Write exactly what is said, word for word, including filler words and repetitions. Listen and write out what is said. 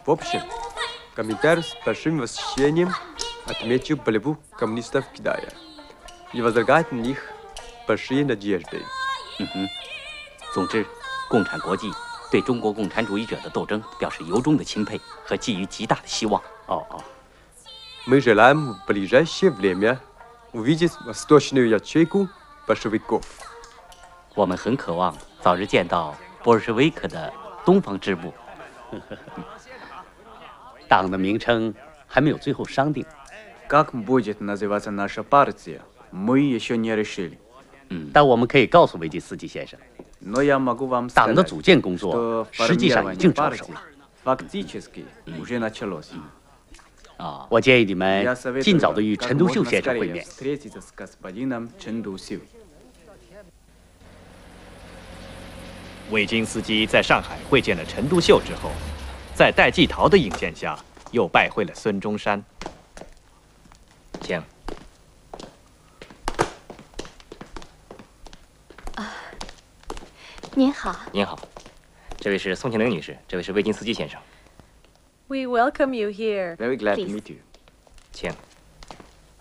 В общем, комментарий с большим восхищением отметил борьбу коммунистов в Китае и возлагает на них большие надежды. 嗯哼，总之，共产国际对中国共产主义者的斗争表示由衷的钦佩和寄予极大的希望。 哦哦。 Мы желаем в ближайшее время увидеть восточную ячейку большевиков. 我们很渴望早日见到波什维克的东方支部。 党的名称还没有最后商定。 Как будет называться наша партия, мы еще не решили. 嗯，但我们可以告诉维基斯基先生， Но я могу вам 党的 сказать, 组建工作 что 实际上已经 формирование 着手 партии 了。 фактически уже началось. 啊， 我建议你们 Я советую 尽早的 вам 与 как 陈独秀 можно 先生会 скорее 面。 встретиться с господином Чен Ду-сю. 维金斯基在上海会见了陈独秀之后，在戴季陶的引荐下，又拜会了孙中山。 请。 啊，您好。 您好，这位是宋庆龄女士，这位是维金斯基先生。 We welcome you here. Very glad to Please. meet you. 请。